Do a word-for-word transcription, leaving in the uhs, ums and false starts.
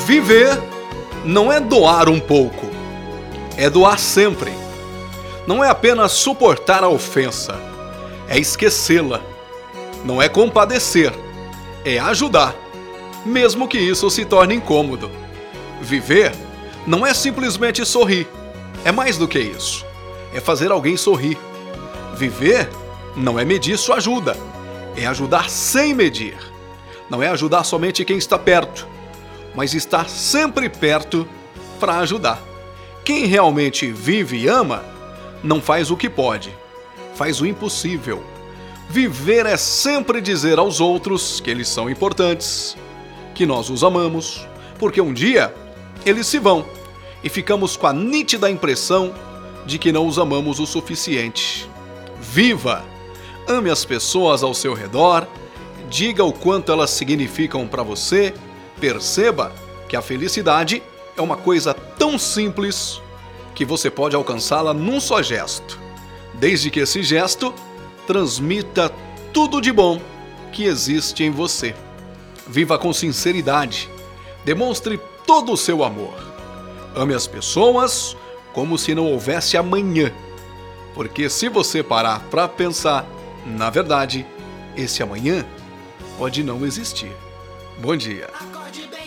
Viver não é doar um pouco, é doar sempre. Não é apenas suportar a ofensa, é esquecê-la. Não é compadecer, é ajudar, mesmo que isso se torne incômodo. Viver não é simplesmente sorrir, é mais do que isso. É fazer alguém sorrir. Viver não é medir sua ajuda, é ajudar sem medir. Não é ajudar somente quem está perto, mas estar sempre perto para ajudar. Quem realmente vive e ama, não faz o que pode, faz o impossível. Viver é sempre dizer aos outros que eles são importantes, que nós os amamos, porque um dia eles se vão e ficamos com a nítida impressão de que não os amamos o suficiente. Viva! Ame as pessoas ao seu redor, diga o quanto elas significam para você, perceba que a felicidade é uma coisa tão simples que você pode alcançá-la num só gesto, desde que esse gesto transmita tudo de bom que existe em você. Viva com sinceridade, demonstre todo o seu amor. Ame as pessoas como se não houvesse amanhã, porque se você parar para pensar, na verdade, esse amanhã pode não existir. Bom dia.